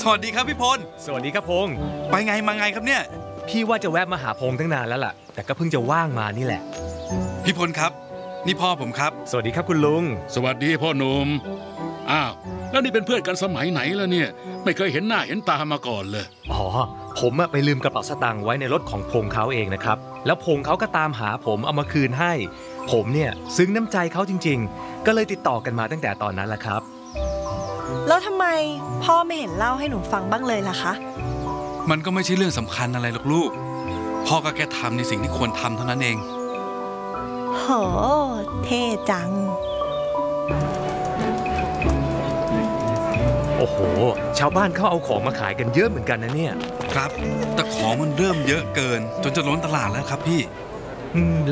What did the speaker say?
วัสดีครับพี่พลสวัสดีครับพงษ์ไปไงมาไงครับเนี่ยพี่ว่าจะแวะมาหาพงษ์ตั้งนานแล้วล่ะแต่ก็เพิ่งจะว่างมานี่แหละพี่พลครับนี่พ่อผมครับสวัสดีครับคุณลุงสวัสดีพ่อหนุ่มอ้าวแล้วนี่เป็นเพื่อนกันสมัยไหนแล้วเนี่ยไม่เคยเห็นหน้าเห็นตามาก่อนเลยอ๋อผมไปลืมกระเป๋าสตางค์ไว้ในรถของพงษ์เขาเองนะครับแล้วพงษ์เขาก็ตามหาผมเอามาคืนให้ผมเนี่ยซึ้งน้ำใจเขาจริงๆก็เลยติดต่อกันมาตั้งแต่ตอนนั้นแหละครับแล้วทำไมพ่อไม่เห็นเล่าให้หนูฟังบ้างเลยล่ะคะมันก็ไม่ใช่เรื่องสำคัญอะไรหรอกลูกพ่อก็แค่ทำในสิ่งที่ควรทำเท่านั้นเองโหเท่จังโอ้โหชาวบ้านเขาเอาของมาขายกันเยอะเหมือนกันนะเนี่ยครับแต่ของมันเริ่มเยอะเกินจนจะล้นตลาดแล้วครับพี่